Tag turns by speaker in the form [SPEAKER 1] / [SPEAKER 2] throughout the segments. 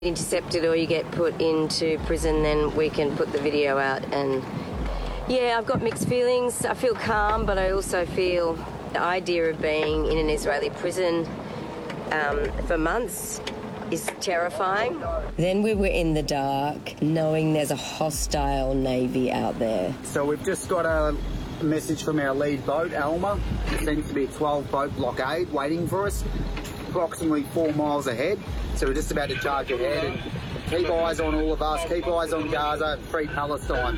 [SPEAKER 1] intercepted or you get put into prison, then we can put the video out. And yeah, I've got mixed feelings. I feel calm, but I also feel the idea of being in an Israeli prison for months is terrifying. Then we were in the dark, knowing there's a hostile Navy out there.
[SPEAKER 2] So we've just got a message from our lead boat, Alma. There seems to be a 12-boat blockade waiting for us, approximately 4 miles ahead. So we're just about to charge ahead and keep eyes on all of us, keep eyes on Gaza, free Palestine.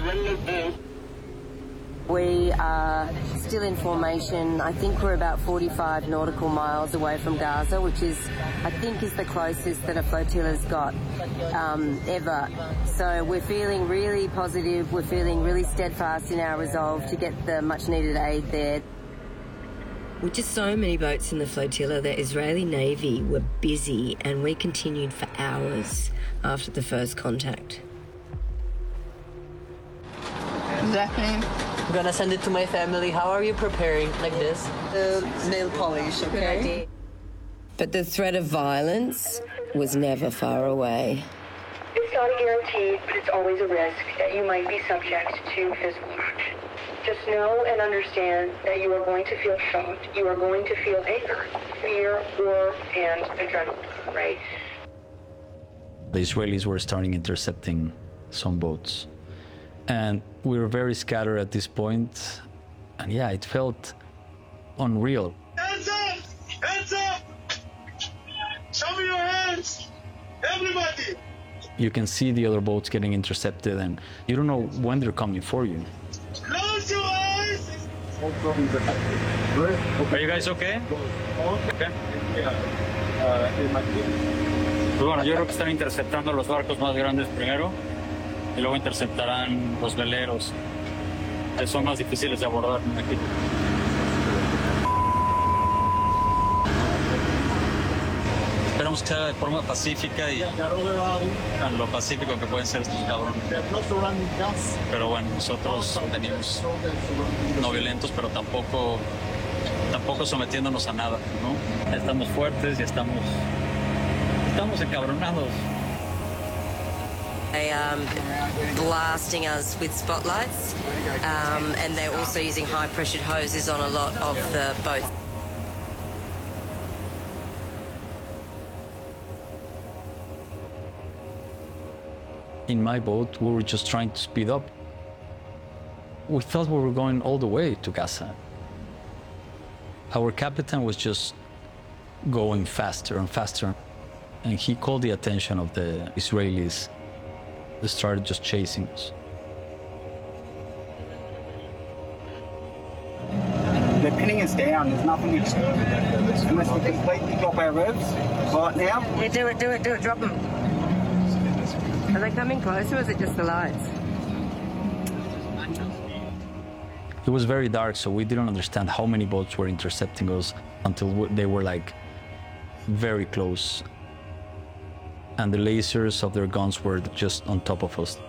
[SPEAKER 1] We are still in formation. I think we're about 45 nautical miles away from Gaza, which is, I think, is the closest that a flotilla's got ever. So we're feeling really positive. We're feeling really steadfast in our resolve to get the much-needed aid there. With just so many boats in the flotilla, the Israeli Navy were busy, and we continued for hours after the first contact.
[SPEAKER 3] What's happening?
[SPEAKER 4] I'm gonna send it to my family. How are you preparing like this?
[SPEAKER 3] Nail polish, okay?
[SPEAKER 1] But the threat of violence was never far away.
[SPEAKER 5] It's not a guarantee, but it's always a risk that you might be subject to physical action. Just know and understand that you are going to feel shocked. You are going to feel anger, fear, war, and adrenaline, right?
[SPEAKER 6] The Israelis were starting intercepting some boats. And we were very scattered at this point. And yeah, it felt unreal.
[SPEAKER 7] Hands up! Hands up! Show me your hands! Everybody!
[SPEAKER 6] You can see the other boats getting intercepted, and you don't know when they're coming for you.
[SPEAKER 7] Close your eyes!
[SPEAKER 8] Are you guys okay? Okay. Pues bueno, yo creo que están interceptando los barcos más grandes primero y luego interceptarán los veleros, que son más difíciles de abordar aquí. Esperamos que sea de forma pacífica y en lo pacífico que pueden ser estos cabrones. Pero bueno, nosotros venimos no violentos, pero tampoco sometiéndonos a nada, ¿no? Estamos fuertes y estamos encabronados.
[SPEAKER 1] They are blasting us with spotlights, and they're also using high-pressured hoses on a lot of the boats.
[SPEAKER 6] In my boat, we were just trying to speed up. We thought we were going all the way to Gaza. Our captain was just going faster and faster, and he called the attention of the Israelis. They started just chasing us.
[SPEAKER 2] They're pinning us down. There's nothing we can do unless we completely drop our revs right now.
[SPEAKER 1] Yeah, do it, drop them. Are they coming closer, or is it just the lights?
[SPEAKER 6] It was very dark, so we didn't understand how many boats were intercepting us until they were like very close. And the lasers of their guns were just on top of us.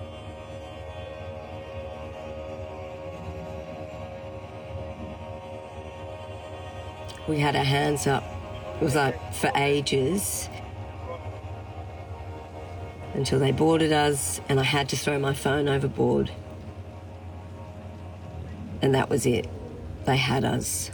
[SPEAKER 1] We had our hands up. It was like for ages until they boarded us, and I had to throw my phone overboard. And that was it. They had us.